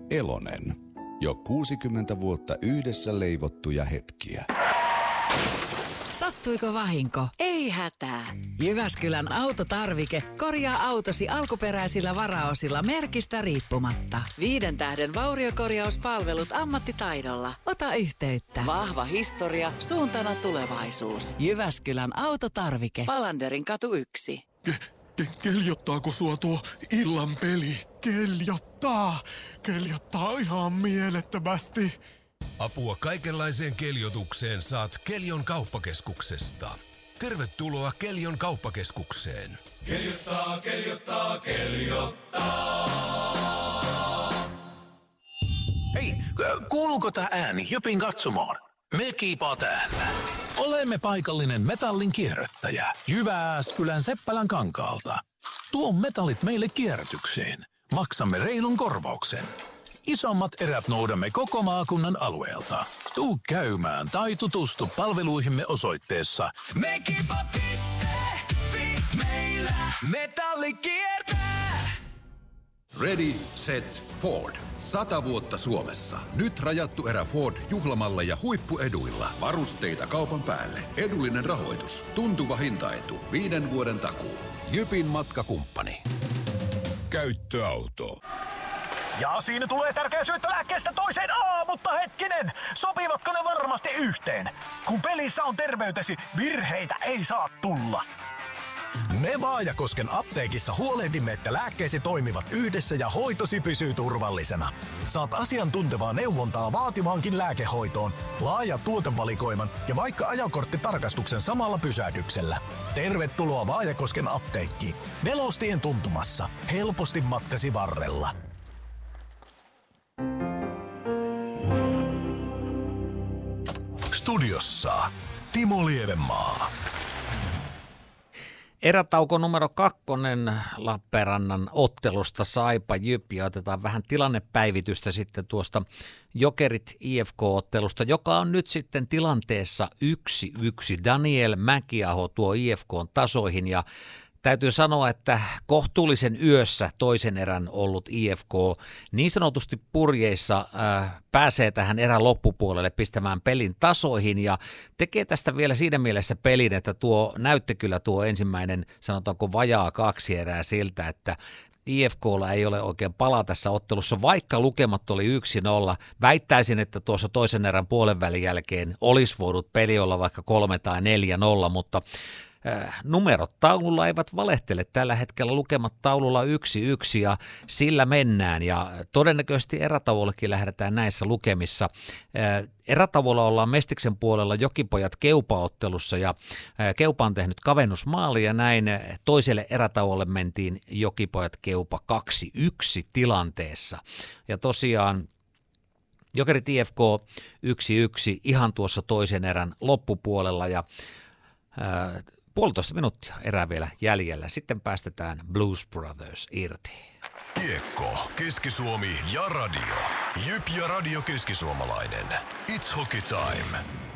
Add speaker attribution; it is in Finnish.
Speaker 1: Elonen. Jo 60 vuotta yhdessä leivottuja hetkiä.
Speaker 2: Sattuiko vahinko? Ei hätää. Jyväskylän Autotarvike korjaa autosi alkuperäisillä varaosilla merkistä riippumatta. 5 tähden vauriokorjauspalvelut ammattitaidolla. Ota yhteyttä. Vahva historia, suuntana tulevaisuus. Jyväskylän Autotarvike. Palanderin katu 1.
Speaker 3: Keljottaako sua tuo illan peli? Keljottaa ihan mielettömästi.
Speaker 4: Apua kaikenlaiseen keljotukseen saat Kelion kauppakeskuksesta. Tervetuloa Kelion kauppakeskukseen.
Speaker 5: Keljottaa.
Speaker 6: Hei, kuuluuko tää ääni Jypin katsomoon? Me kiipaa täällä. Olemme paikallinen metallin kierrättäjä Jyväskylän Seppälän kankaalta. Tuo metallit meille kierrätykseen. Maksamme reilun korvauksen. Isommat erät noudamme koko maakunnan alueelta. Tuu käymään tai tutustu palveluihimme osoitteessa mekipa.fi. Meillä metalli kiertää.
Speaker 7: Ready, set, Ford. 100 vuotta Suomessa. Nyt rajattu erä Ford juhlamalleja huippueduilla. Varusteita kaupan päälle. Edullinen rahoitus. Tuntuva hintaetu. 5 vuoden takuu. Jypin matkakumppani.
Speaker 4: Käyttöauto.
Speaker 3: Ja siinä tulee tärkeä syöttö lääkkeestä toiseen. Mutta hetkinen, sopivatko ne varmasti yhteen? Kun pelissä on terveytesi, virheitä ei saa tulla. Me Vaajakosken apteekissa huolehdimme, että lääkkeesi toimivat yhdessä ja hoitosi pysyy turvallisena. Saat asiantuntevaa neuvontaa vaativaankin lääkehoitoon, laaja tuotevalikoiman ja vaikka ajokorttitarkastuksen samalla pysähdyksellä. Tervetuloa Vaajakosken apteekkiin. Nelostien tuntumassa. Helposti matkasi varrella.
Speaker 8: Studiossa Timo Lievenmaa.
Speaker 9: Erätauko numero 2 Lappeenrannan ottelusta Saipa Jyp, ja otetaan vähän tilannepäivitystä sitten tuosta Jokerit IFK-ottelusta, joka on nyt sitten tilanteessa 1-1. Daniel Mäkiaho tuo IFK:n tasoihin, ja täytyy sanoa, että kohtuullisen yössä toisen erän ollut IFK niin sanotusti purjeissa pääsee tähän erän loppupuolelle pistämään pelin tasoihin ja tekee tästä vielä siinä mielessä pelin, että näytti kyllä tuo ensimmäinen, sanotaanko vajaa 2 erää siltä, että IFK:lla ei ole oikein palaa tässä ottelussa, vaikka lukemat oli 1-0. Väittäisin, että tuossa toisen erän puolenvälin jälkeen olisi voinut peli olla vaikka 3 tai 4-0, mutta numerot taululla eivät valehtele. Tällä hetkellä lukemat taululla 1-1 ja sillä mennään, ja todennäköisesti erätauollakin lähdetään näissä lukemissa. Erätauolla ollaan Mestiksen puolella Jokipojat Keupa-ottelussa, ja Keupa on tehnyt kavennusmaali, ja näin toiselle erätauolle mentiin Jokipojat Keupa 2-1 tilanteessa. Ja tosiaan Jokerit IFK 1-1 ihan tuossa toisen erän loppupuolella, ja 1,5 minuuttia erää vielä jäljellä. Sitten päästetään Blues Brothers irti.
Speaker 8: Kiekko, Keski-Suomi ja radio. Jyp ja Radio Keski-Suomalainen. It's hockey time.